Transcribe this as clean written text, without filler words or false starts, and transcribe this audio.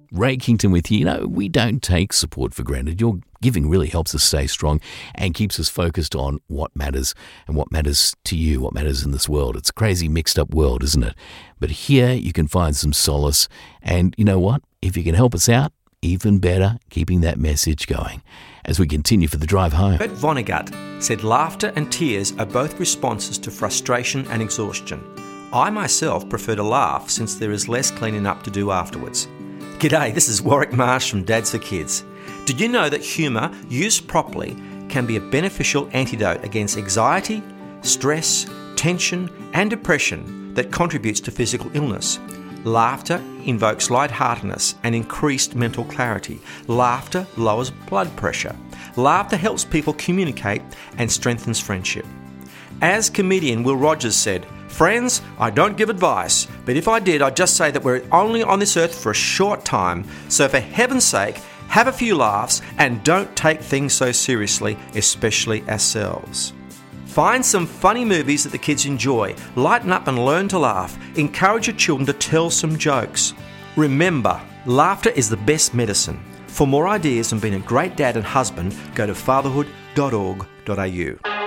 Ray Kington with you. You know, we don't take support for granted. Your giving really helps us stay strong and keeps us focused on what matters and what matters to you, what matters in this world. It's a crazy mixed up world, isn't it? But here you can find some solace. And you know what? If you can help us out, even better, keeping that message going as we continue for the drive home. Bert Vonnegut said laughter and tears are both responses to frustration and exhaustion. I myself prefer to laugh since there is less cleaning up to do afterwards. G'day, this is Warwick Marsh from Dads for Kids. Did you know that humour, used properly, can be a beneficial antidote against anxiety, stress, tension and depression that contributes to physical illness? Laughter invokes lightheartedness and increased mental clarity. Laughter lowers blood pressure. Laughter helps people communicate and strengthens friendship. As comedian Will Rogers said, "Friends, I don't give advice, but if I did, I'd just say that we're only on this earth for a short time, so for heaven's sake, have a few laughs and don't take things so seriously, especially ourselves." Find some funny movies that the kids enjoy, lighten up and learn to laugh, encourage your children to tell some jokes. Remember, laughter is the best medicine. For more ideas on being a great dad and husband, go to fatherhood.org.au.